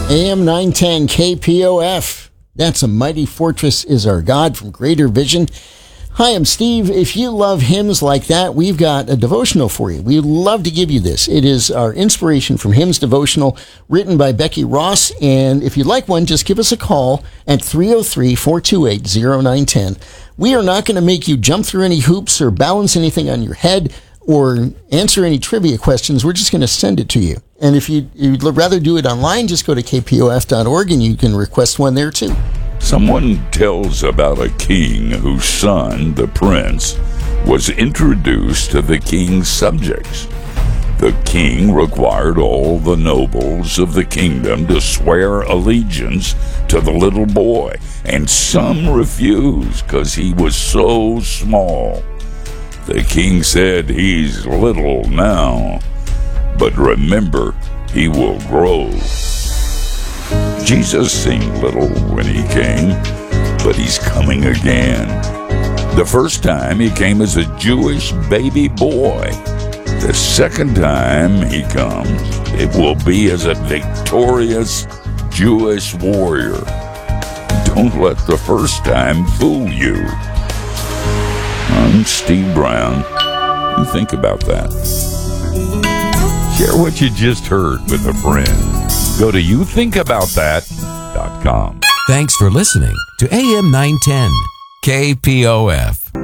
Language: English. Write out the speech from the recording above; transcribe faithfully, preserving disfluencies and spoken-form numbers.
A M nine ten K P O F. That's A Mighty Fortress Is Our God from Greater Vision. Hi, I'm Steve. If you love hymns like that, we've got a devotional for you. We'd love to give you this. It is our Inspiration from Hymns devotional written by Becky Ross. And if you'd like one, just give us a call at three oh three, four two eight, oh nine one oh. We are not going to make you jump through any hoops or balance anything on your head or answer any trivia questions. We're just going to send it to you. And if you, you'd rather do it online, just go to k p o f dot org and you can request one there too. Someone tells about a king whose son, the prince, was introduced to the king's subjects. The king required all the nobles of the kingdom to swear allegiance to the little boy, and some refused because he was so small. The king said, "He's little now, but remember, he will grow." Jesus seemed little when he came, but he's coming again. The first time he came as a Jewish baby boy. The second time he comes, it will be as a victorious Jewish warrior. Don't let the first time fool you. I'm Steve Brown. You think about that. Share what you just heard with a friend. Go to you think about that dot com. Thanks for listening to A M nine ten K P O F.